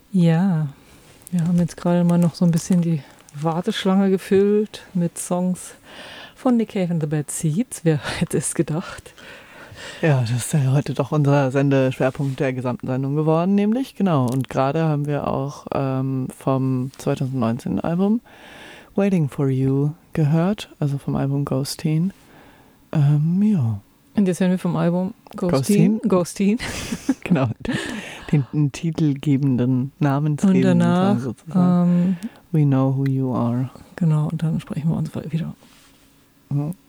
Ja, wir haben jetzt gerade mal noch so ein bisschen die Warteschlange gefüllt mit Songs von Nick Cave and the Bad Seeds. Wer hätte es gedacht? Ja, das ist ja heute doch unser Sendeschwerpunkt der gesamten Sendung geworden, nämlich, genau. Und gerade haben wir auch vom 2019 Album Waiting for You gehört, also vom Album Ghosteen. Ja. Und jetzt hören wir vom Album Ghosteen. Genau, den titelgebenden, namensgebenden Und danach, Song sozusagen. We Know Who You Are. Genau, und dann sprechen wir uns wieder. Ja.